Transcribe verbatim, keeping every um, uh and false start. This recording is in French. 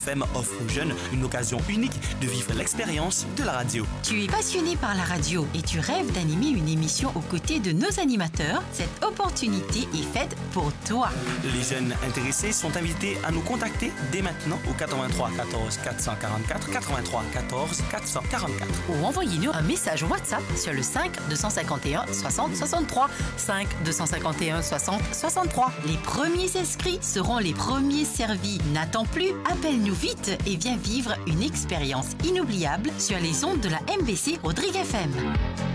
F M offre aux jeunes une occasion unique de vivre l'expérience de la radio. Tu es passionné par la radio et tu rêves d'animer une émission aux côtés de nos animateurs? Cette opportunité est faite pour toi. Les jeunes intéressés sont invités à nous contacter dès maintenant au quatre-vingt-trois quatorze quatre cent quarante-quatre, quatre-vingt-trois quatorze quatre cent quarante-quatre. Ou envoyez-nous un message WhatsApp sur le cinq deux cent cinquante et un soixante soixante-trois. cinq deux cent cinquante et un soixante soixante-trois. Les premiers inscrits seront les premiers servis. N'attends plus, appelle-nous vite et viens vivre une expérience inoubliable sur les ondes de la M B C Rodrigue F M.